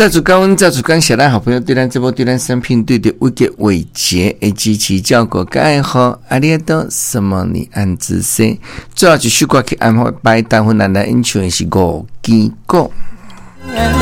再次感恩，再次感谢咱好朋友对咱这波对咱生命对的伟杰伟杰的支持照顾跟爱好，阿里多什么你安之生。最后一首歌去安排摆单婚奶奶演唱的是五支歌。